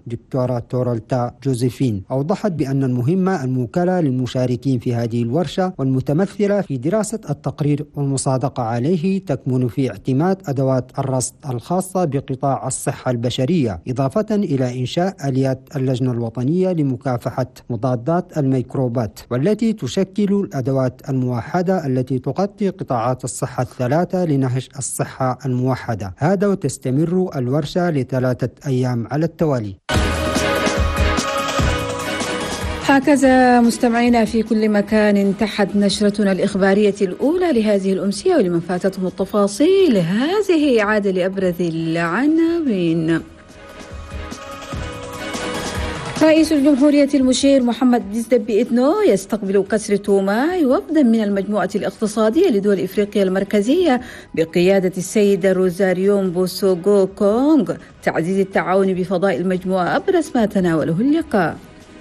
دكتورة تورالتا جوزيفين. أوضحت بأن المهمة الموكلة للمشاركين في هذه الورشة والمتمثلة في دراسة التقرير والمصادقة عليه تكمن في اعتماد أدوات الرصد الخاصة بقطاع الصحة البشرية، إضافة إلى إنشاء آليات اللجنة الوطنية لمكافحة مضادات الميكروبات، والتي تشكل الأدوات الموحدة التي تغطي قطاعات الصحة الثلاثة لنهج الصحة الموحدة. هذا وتستمر الورشة ل3 أيام على التوالي. هكذا مستمعينا في كل مكان انتهت نشرتنا الإخبارية الأولى لهذه الأمسية، ولمن فاتتهم التفاصيل هذه إعادة لأبرز العناوين. رئيس الجمهورية المشير محمد ديزدبي إتنو يستقبل قصر توماي وفدا من المجموعة الاقتصادية لدول إفريقيا المركزية بقيادة السيدة روزاريون بوسوغو كونغ. تعزيز التعاون بفضاء المجموعة أبرز ما تناوله اللقاء.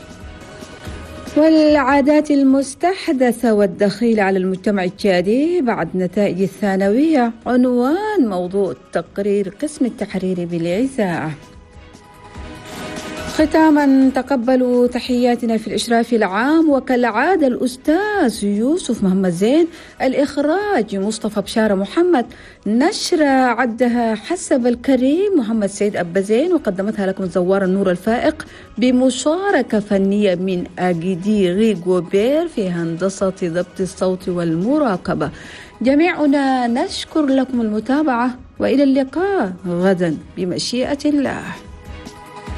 والعادات المستحدثة والدخيل على المجتمع التشادي بعد نتائج الثانوية عنوان موضوع تقرير قسم التحرير بالإذاعة. ختاما تقبلوا تحياتنا في الإشراف العام وكالعادة الأستاذ يوسف محمد زين، الإخراج مصطفى بشارة محمد، نشرة عدها حسب الكريم محمد سيد أبا زين، وقدمتها لكم زوار النور الفائق بمشاركة فنية من أجيدي ريغو بير في هندسة ضبط الصوت والمراقبة. جميعنا نشكر لكم المتابعة، وإلى اللقاء غدا بمشيئة الله.